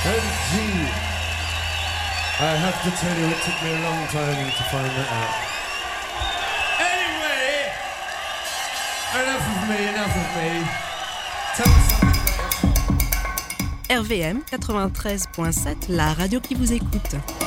And G. I have to tell you, it took me a long time to find that out. Anyway, enough of me. Tell me something about yourself. RVM 93.7, la radio qui vous écoute.